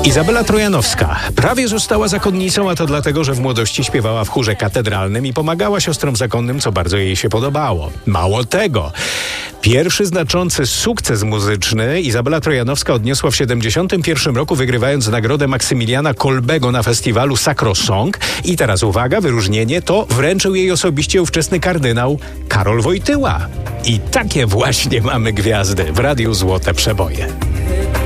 Izabela Trojanowska prawie została zakonnicą, a to dlatego, że w młodości śpiewała w chórze katedralnym i pomagała siostrom zakonnym, co bardzo jej się podobało. Mało tego, pierwszy znaczący sukces muzyczny Izabela Trojanowska odniosła w 1971 roku, wygrywając nagrodę Maksymiliana Kolbego na festiwalu Sacrosong. I teraz uwaga, wyróżnienie to wręczył jej osobiście ówczesny kardynał Karol Wojtyła. I takie właśnie mamy gwiazdy w Radiu Złote Przeboje.